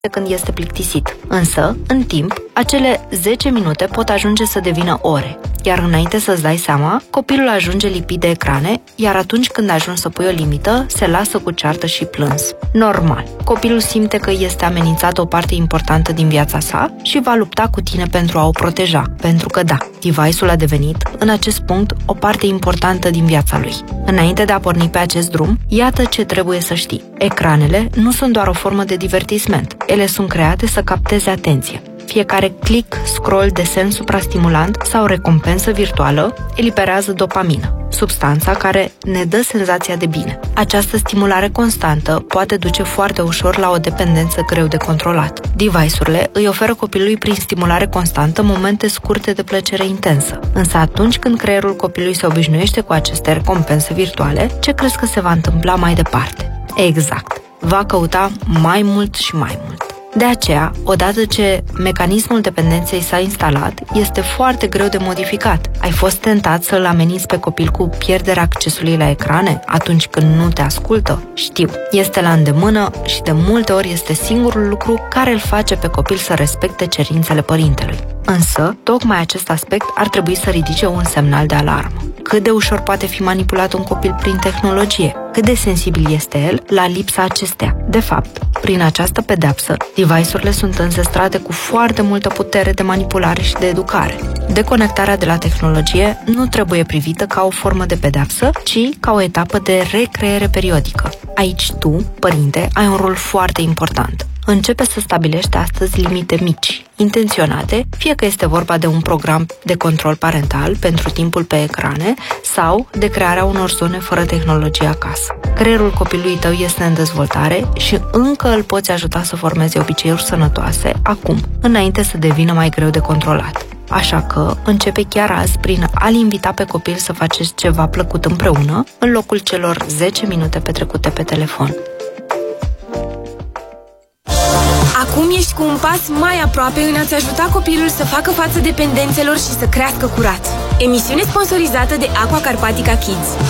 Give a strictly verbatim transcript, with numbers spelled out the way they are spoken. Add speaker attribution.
Speaker 1: când este plictisit. Însă, în timp, acele zece minute pot ajunge să devină ore. Iar înainte să-ți dai seama, copilul ajunge lipit de ecrane, iar atunci când ajungi să pui o limită, se lasă cu ceartă și plâns. Normal, copilul simte că este amenințată o parte importantă din viața sa și va lupta cu tine pentru a o proteja, pentru că da, device-ul a devenit, în acest punct, o parte importantă din viața lui. Înainte de a porni pe acest drum, iată ce trebuie să știi. Ecranele nu sunt doar o formă de divertisment, ele sunt create să capteze atenție. Fiecare click, scroll, desen suprastimulant sau recompensă virtuală eliberează dopamină, substanța care ne dă senzația de bine. Această stimulare constantă poate duce foarte ușor la o dependență greu de controlat. Device-urile îi oferă copilului prin stimulare constantă momente scurte de plăcere intensă. Însă atunci când creierul copilului se obișnuiește cu aceste recompense virtuale, ce crezi că se va întâmpla mai departe? Exact, va căuta mai mult și mai mult. De aceea, odată ce mecanismul dependenței s-a instalat, este foarte greu de modificat. Ai fost tentat să-l ameninți pe copil cu pierderea accesului la ecrane atunci când nu te ascultă? Știu, este la îndemână și de multe ori este singurul lucru care îl face pe copil să respecte cerințele părintelui. Însă, tocmai acest aspect ar trebui să ridice un semnal de alarmă. Cât de ușor poate fi manipulat un copil prin tehnologie? Cât de sensibil este el la lipsa acesteia? De fapt, prin această pedeapsă, device-urile sunt înzestrate cu foarte multă putere de manipulare și de educare. Deconectarea de la tehnologie nu trebuie privită ca o formă de pedeapsă, ci ca o etapă de recreere periodică. Aici tu, părinte, ai un rol foarte important. Începe să stabilești astăzi limite mici, intenționate, fie că este vorba de un program de control parental pentru timpul pe ecrane sau de crearea unor zone fără tehnologie acasă. Creierul copilului tău este în dezvoltare și încă îl poți ajuta să formeze obiceiuri sănătoase acum, înainte să devină mai greu de controlat. Așa că începe chiar azi prin a-l invita pe copil să faceți ceva plăcut împreună, în locul celor zece minute petrecute pe telefon.
Speaker 2: Acum ești cu un pas mai aproape în a-ți ajuta copilul să facă față dependențelor și să crească curat. Emisiune sponsorizată de Aqua Carpatica Kids.